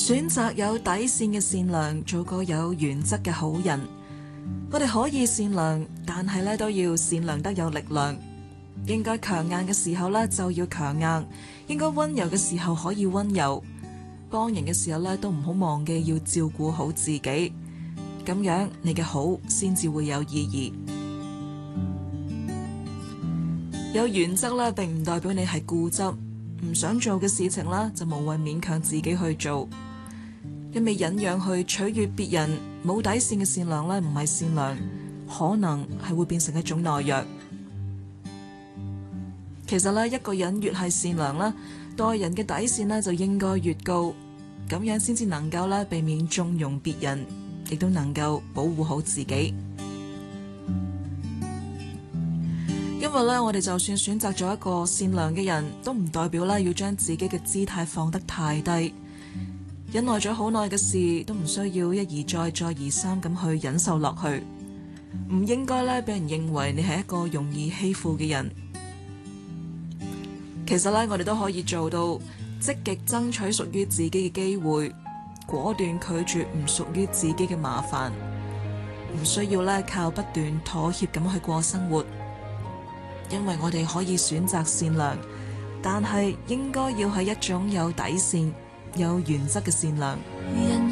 選擇有底線嘅善良，做個有原則嘅好人。我哋可以善良，但係咧都要善良得有力量。應該強硬嘅時候咧就要強硬，應該溫柔嘅時候可以溫柔。幫人嘅時候咧都唔好忘記要照顧好自己，咁樣你嘅好先至會有意義。有原則咧並唔代表你係固執，唔想做嘅事情啦就無謂勉強自己去做。一味忍讓去取悅別人，冇底線嘅善良咧唔係善良，可能係會變成一種懦弱。其實咧一個人越係善良啦，待人嘅底線咧就應該越高，咁樣先至能夠咧避免縱容別人，亦都能夠保護好自己。因為咧我哋就算選擇咗一個善良嘅人，都唔代表咧要將自己嘅姿態放得太低。忍耐咗好耐嘅事，都唔需要一而再再而三咁去忍受落去。唔應該咧俾人認為你係一個容易欺負嘅人。其實咧我哋都可以做到積極爭取屬於自己嘅機會，果斷拒絕唔屬於自己嘅麻煩，唔需要咧靠不斷妥協咁去過生活。因為我哋可以選擇善良，但係應該要係一種有底線有原則嘅善良。